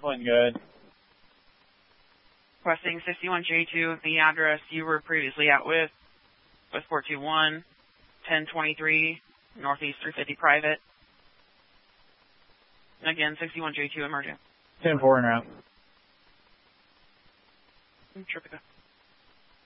Going good. Requesting 61J2, the address you were previously out with 421, 1023, Northeast 350 private. Again, 61J2 emergent. 10-4 en route. Tropica.